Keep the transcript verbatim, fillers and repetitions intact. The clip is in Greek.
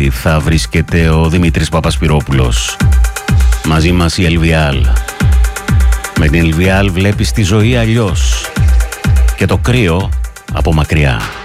τηλεόραση θα βρίσκεται ο Δημήτρης Παπασπυρόπουλος. Μαζί μας η Ελβιάλ. Με την Ελβιάλ βλέπεις τη ζωή αλλιώς και το κρύο από μακριά.